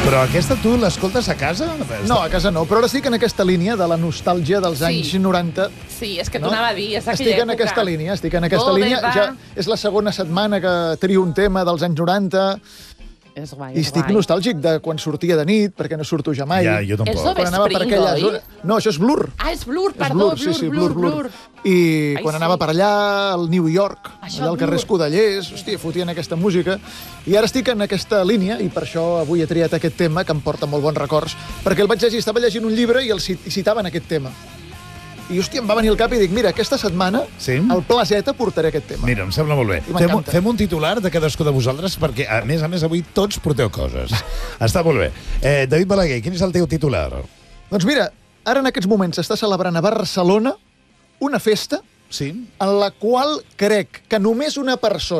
Però aquesta tu l'escoltes a casa? No, a casa no, però ara estic en aquesta línia de la nostàlgia dels anys 90. Sí, és que t'ho anava a dir, és d'aquella Estic en època. aquesta línia, Ja és la segona setmana que trio un tema dels anys 90. És guai, I estic nostàlgic de quan sortia de nit, perquè no surto ja mai. Ja, jo tampoc. És Quan anava per Spring, aquella oi? zona... No, això és Blur. Ah, és Blur, És perdó, Blur. I quan anava per allà, al New York, Això, allà al carrer Blur. Escudellers, hòstia, fotien aquesta música. I ara estic en aquesta línia, i per això avui he triat aquest tema, que em porta molt bons records, perquè el vaig llegir, estava llegint un llibre i citaven aquest tema. I, hòstia, em va venir al cap i dic, mira, aquesta setmana, al Pla Z portaré aquest tema. Mira, em sembla molt bé. Fem un titular de cadascú de vosaltres, perquè, a més, avui tots porteu coses. Està molt bé. David Balaguer, quin és el teu titular? Doncs mira, ara en aquests moments s'està celebrant a Barcelona una festa en la qual crec que només una persona